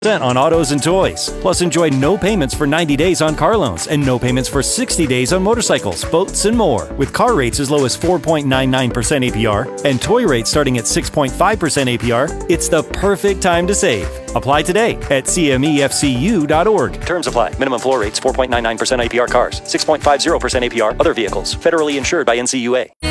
on autos and toys. Plus, enjoy no payments for 90 days on car loans and no payments for 60 days on motorcycles, boats, and more. With car rates as low as 4.99% APR and toy rates starting at 6.5% APR, it's the perfect time to save. Apply today at cmefcu.org. Terms apply. Minimum floor rates 4.99% APR cars, 6.50% APR other vehicles. Federally insured by NCUA.